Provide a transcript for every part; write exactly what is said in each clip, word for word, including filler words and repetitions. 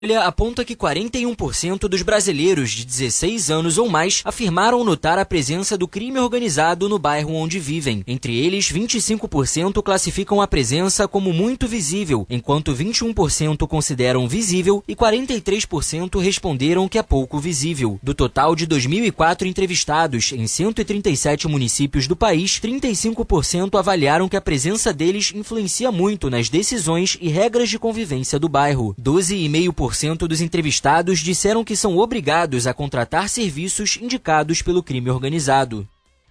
Folha aponta que quarenta e um por cento dos brasileiros de dezesseis anos ou mais afirmaram notar a presença do crime organizado no bairro onde vivem. Entre eles, vinte e cinco por cento classificam a presença como muito visível, enquanto vinte e um por cento consideram visível e quarenta e três por cento responderam que é pouco visível. Do total de dois mil e quatro entrevistados em cento e trinta e sete municípios do país, trinta e cinco por cento avaliaram que a presença deles influencia muito nas decisões e regras de convivência do bairro. doze vírgula cinco por cento dos entrevistados disseram que são obrigados a contratar serviços indicados pelo crime organizado.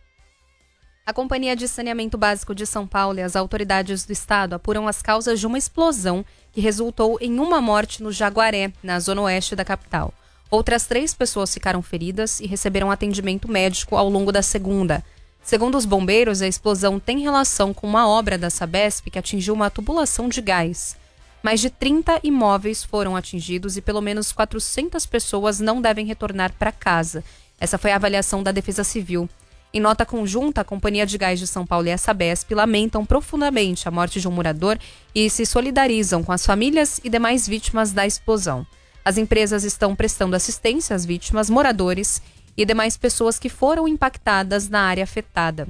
A Companhia de Saneamento Básico de São Paulo e as autoridades do estado apuram as causas de uma explosão que resultou em uma morte no Jaguaré, na zona oeste da capital. Outras três pessoas ficaram feridas e receberam atendimento médico ao longo da segunda. Segundo os bombeiros, a explosão tem relação com uma obra da Sabesp que atingiu uma tubulação de gás. Mais de trinta imóveis foram atingidos e pelo menos quatrocentas pessoas não devem retornar para casa. Essa foi a avaliação da Defesa Civil. Em nota conjunta, a Companhia de Gás de São Paulo e a Sabesp lamentam profundamente a morte de um morador e se solidarizam com as famílias e demais vítimas da explosão. As empresas estão prestando assistência às vítimas, moradores e demais pessoas que foram impactadas na área afetada.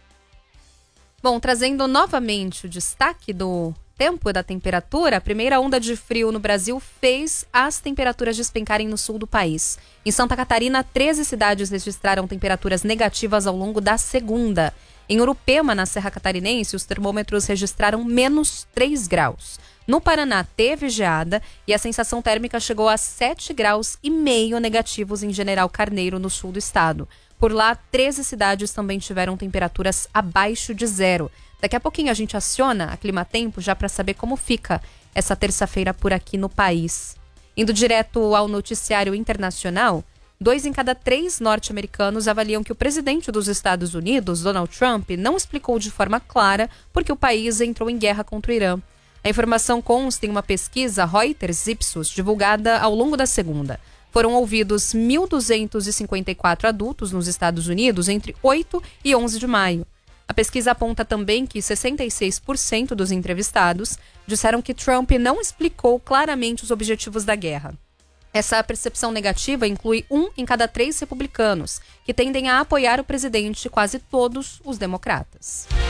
Bom, trazendo novamente o destaque do tempo e da temperatura, a primeira onda de frio no Brasil fez as temperaturas despencarem no sul do país. Em Santa Catarina, treze cidades registraram temperaturas negativas ao longo da segunda. Em Urupema, na Serra Catarinense, os termômetros registraram menos três graus. No Paraná, teve geada e a sensação térmica chegou a sete graus e meio negativos em General Carneiro, no sul do estado. Por lá, treze cidades também tiveram temperaturas abaixo de zero. Daqui a pouquinho a gente aciona a Climatempo já para saber como fica essa terça-feira por aqui no país. Indo direto ao noticiário internacional, dois em cada três norte-americanos avaliam que o presidente dos Estados Unidos, Donald Trump, não explicou de forma clara porque o país entrou em guerra contra o Irã. A informação consta em uma pesquisa Reuters-Ipsos divulgada ao longo da segunda. Foram ouvidos mil duzentos e cinquenta e quatro adultos nos Estados Unidos entre oito e onze de maio. A pesquisa aponta também que sessenta e seis por cento dos entrevistados disseram que Trump não explicou claramente os objetivos da guerra. Essa percepção negativa inclui um em cada três republicanos, que tendem a apoiar o presidente, quase todos os democratas.